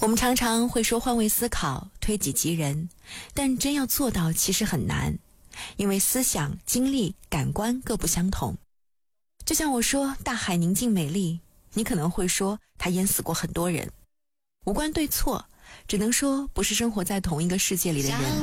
我们常常会说换位思考，推己及人，但真要做到其实很难，因为思想、经历、感官各不相同。就像我说大海宁静美丽，你可能会说它淹死过很多人。无关对错，只能说不是生活在同一个世界里的人